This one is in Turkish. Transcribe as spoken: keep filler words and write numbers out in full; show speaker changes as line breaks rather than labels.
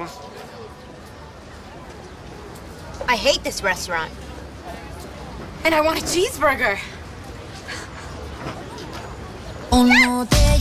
I hate this restaurant.
And I want a cheeseburger.
Uno de